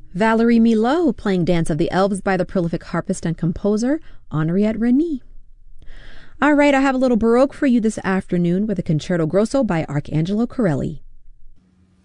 Valerie Milot playing Dance of the Elves by the prolific harpist and composer Henriette Reni. All right, I have a little Baroque for you this afternoon with a Concerto Grosso by Arcangelo Corelli.